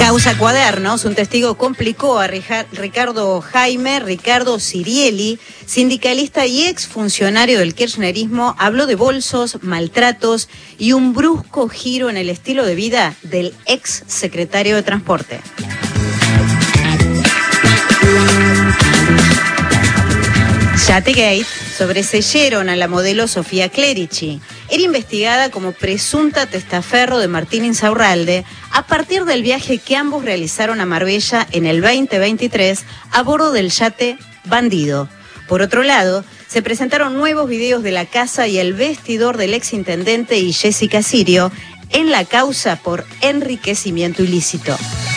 Causa Cuadernos, un testigo complicó a Ricardo Sirieli, sindicalista y exfuncionario del kirchnerismo, habló de bolsos, maltratos y un brusco giro en el estilo de vida del ex secretario de Transporte. Yategate sobreseyeron a la modelo Sofía Clerici. Era investigada como presunta testaferro de Martín Insaurralde a partir del viaje que ambos realizaron a Marbella en el 2023 a bordo del yate Bandido. Por otro lado, se presentaron nuevos videos de la casa y el vestidor del exintendente y Jessica Sirio en la causa por enriquecimiento ilícito.